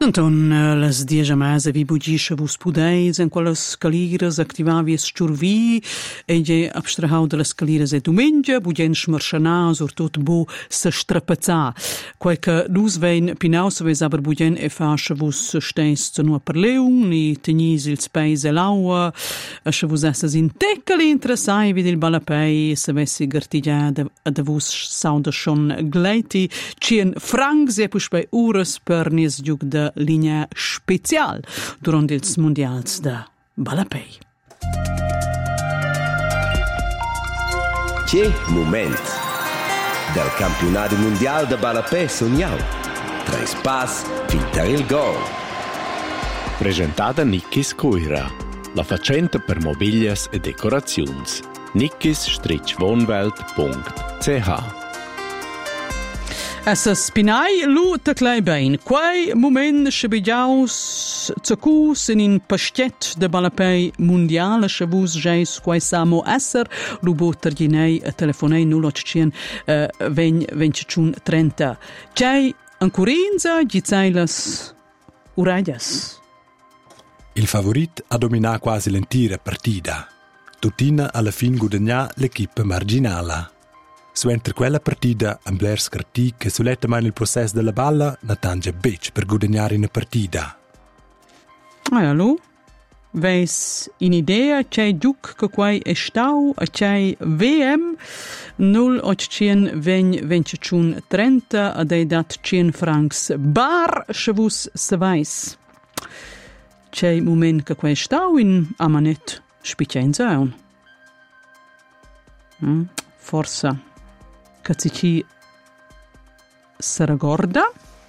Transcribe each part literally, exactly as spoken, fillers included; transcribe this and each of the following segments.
Anton, las dies a mesa vi bugisce vus pudeis en quelles caliras activavi es ciurvi e ge abstrahau de las caliras e dumengia bugen schmarschana sur tot bu se strapazzà. Quai che dus vein pinaus veis aber bugen e fasce vus steins zu nur per leun ni tegnis ils peis e l'aua a se vus essas in teccali interessai vid il balapei se vessi gartigia ad vus saunda schon gleiti cien francs e pus bei ures per nies giug de linea special durant ils mondials de balapei. Che moment del campionato mondial de balapei sogniau. Tres pas finter il gol. Presentata Nickis Coira, la facenta per mobilias e decorazions. nickis wohnwelt punkt c h. Essa spinai lu te clai bein. Quai moment scebigiaus zacus in in pastet de balapei mondiale scevus geis quai samo esser lu boterginei a telefonei null ottocien ven venticiun trenta. Cei ancurinza gizailas uradias. Il favorit a dominà quasi l'intera partida. Tutina alla fin guadagnà l'equipe marginala. Suenter quella partida am blers cartì che sulettamain il process della balla na tangia bec per guadagnare una partida. Ah, allo? Veis in idea c'è giuc che quai è stau a c'è V M null ottocien ven venticiun trenta ad ei dat cien francs bar scevus se veis. C'è moment che quai è stau in amanet spicenza eun. Mm, forza. Cazici Saragorda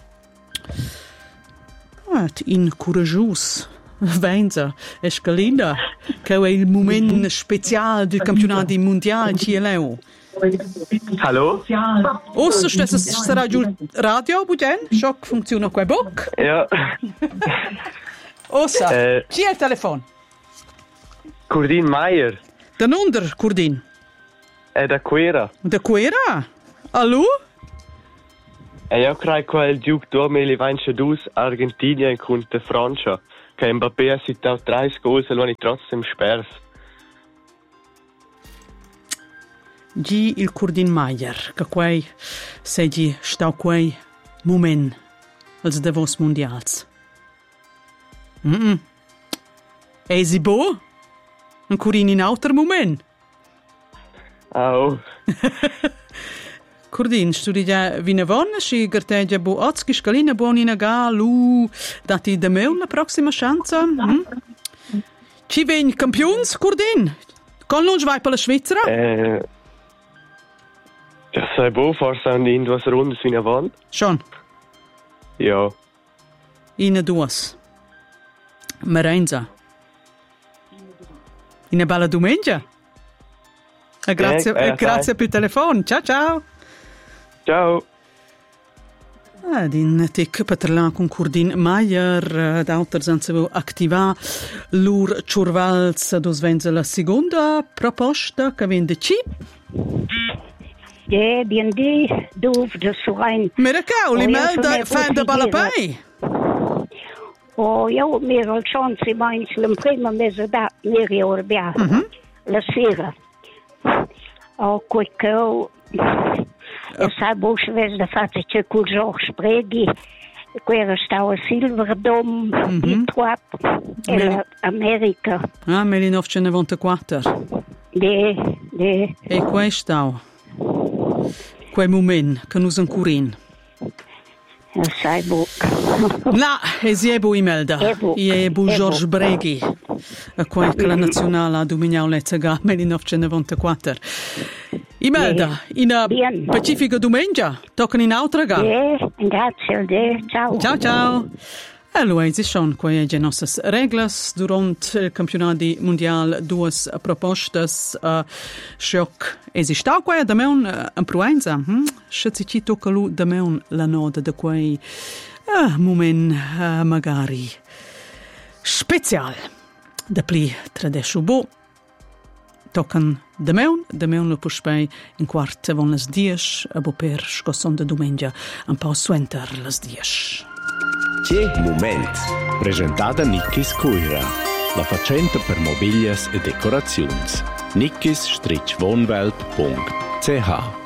at in couragius Venza escalina che è il moment speciale del campionato mondiale ci leo. Hallo? Oh, so stessa sarà giù radio buden shock funziona qua boc. Ja. Ossa, Eh. chi è il telefono? Curdin Meier. Da nunder Curdin. È da Quera. Da Quera? Allo? E io credo che il giuc duemilaventidue Argentina incontra Francia. Che Mbappé ha citato tre goals e lo hanno trotzdem spers. Gi il Curdin Meier, che quei segi stau quei moment als Davos mondials. Mm-mm. E si bo? Un Curdin in auter moment? Oh. Curdin, studi già vinavon, si garteggia bo ozki scalina bonina ga lu dati da me la prossima chance. Mm? Ci ven campions, Curdin? Con non vai per la Svizzera? Eh. Ja, sei bo, forse hanno in due runde fino avanti. Schon. Ja. In duas. Merenza. In una bella domenica. E grazie, Eh, eh, e grazie sai. per il telefono. Ciao ciao. Ciao. Ah, din tic patrlan con Curdin Meier, d'auter senza attiva lur ciurvals dos venza la seconda proposta che vende ci. Ja, bien die doof de soerein. Miracau, li Oh, ja, melda sono fan de così balapei. Oh, io mi ero il chance mai in prima mese da mi riordea la sera. Oh, quel che ho e sai bosch ves da fate che col George Preghi quella stava a Silverdom di Twap e America. Ah, millenovecentonovantaquattro. De, de. E questo, quel moment che nos ancurin. E sai boc. No, e si ebu imelda. Ebu. I ebu Ebu. George Breghi. A quel che la nazionale ha dominato l'Ezzaga millenovecentonovantaquattro. Imelda, in a Bien. Pacifica domenica, toccano in altra gara. De, grazie, de, ciao. Ciao ciao. E lui si schon quelle le nostre reglas durante il campionato mondiale due propostas uh, shock esistau quella da me un uh, proenza hm se ci tocca lu da me un la nota da quei uh, moment uh, magari special da pli tradescio bo tocan da meun, da meun lo puspei in quart von las dies, a bo per scosson de domengia, un po' suenter las dies. Che Che moment! Presentada Nickis Cuira, la facenta per mobilias e decoraziuns. nickis strich wohnwelt punkt c h